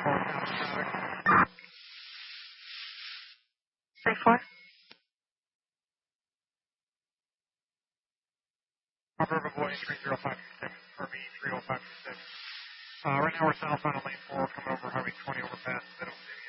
34. River Boy 30526, RV 30526. Right now we're southbound on lane 4, coming over Highway 20 overpass, Middle City.